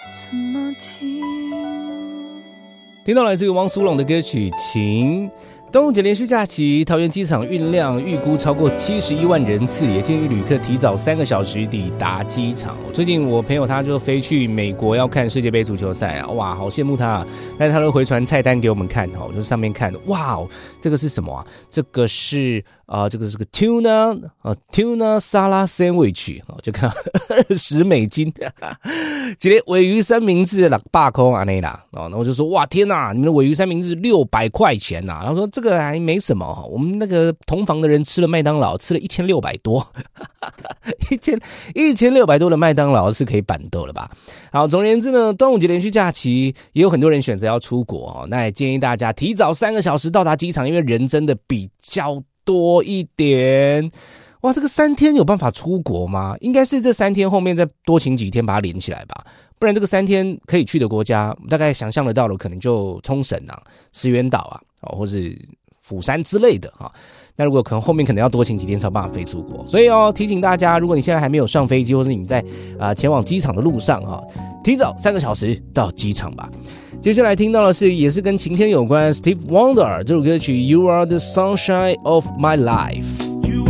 怎么听？ 听到来自于汪苏泷的歌曲《情》。端午节连续假期，桃园机场运量预估超过71万人次，也建议旅客提早3个小时抵达机场。最近我朋友他就飞去美国要看世界杯足球赛啊，哇，好羡慕他啊！但是他都回传菜单给我们看哦，就是上面看，哇，这个是什么啊？这个是这个是个 tuna salad sandwich 就看$20，一个鲔鱼三明治600块啊那啦哦，然后我就说哇天哪，你们的鲔鱼三明治600块钱呐！然后说这个还没什么，我们那个同房的人吃了麦当劳吃了1600多，1600多的麦当劳是可以板豆了吧？好，总而言之呢，端午节连续假期也有很多人选择要出国哦，那也建议大家提早3个小时到达机场，因为人真的比较多一点。哇，这个3天有办法出国吗？应该是这3天后面再多请几天把它连起来吧，不然这个3天可以去的国家，大概想象得到的可能就冲绳啊、石垣岛啊，或是釜山之类的哈。那如果可能后面可能要多请几天才有办法飞出国，所以提醒大家，如果你现在还没有上飞机，或是你在前往机场的路上哈，提早3个小时到机场吧。接下来听到的是也是跟晴天有关 Steve Wonder 这首歌曲 You Are the Sunshine of My Life。